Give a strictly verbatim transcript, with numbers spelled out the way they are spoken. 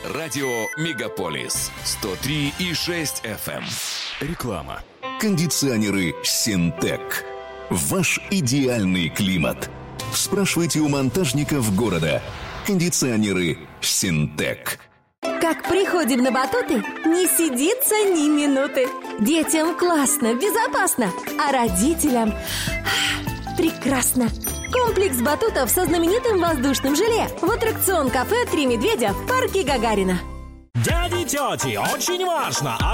Радио Мегаполис сто три и шесть эф эм. Реклама. Кондиционеры «Синтек». Ваш идеальный климат. Спрашивайте у монтажников города. Кондиционеры «Синтек». Как приходим на батуты, не сидится ни минуты. Детям классно, безопасно, а родителям прекрасно. Комплекс батутов со знаменитым воздушным желе в аттракцион-кафе «Три медведя» в парке Гагарина. Дяди, тети, очень важно!